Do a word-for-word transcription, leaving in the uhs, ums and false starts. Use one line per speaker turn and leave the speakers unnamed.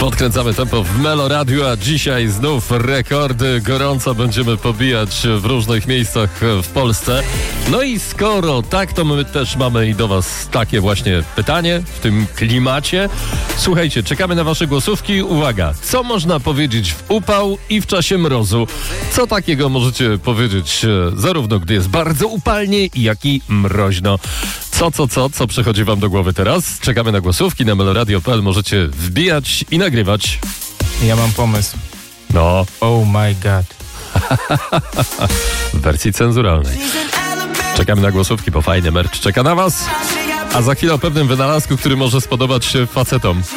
Podkręcamy tempo w Melo Radio, a dzisiaj znów rekordy gorąco będziemy pobijać w różnych miejscach w Polsce. No i skoro tak, to my też mamy i do was takie właśnie pytanie w tym klimacie. Słuchajcie, czekamy na wasze głosówki. Uwaga, co można powiedzieć w upał i w czasie mrozu? Co takiego możecie powiedzieć zarówno gdy jest bardzo upalnie, jak i mroźno? Co, co, co, co przychodzi wam do głowy teraz? Czekamy na głosówki na meloradio kropka p l. Możecie wbijać i nagrywać.
Ja mam pomysł.
No.
Oh my god.
W wersji cenzuralnej. Czekamy na głosówki, bo fajny merch czeka na was. A za chwilę o pewnym wynalazku, który może spodobać się facetom.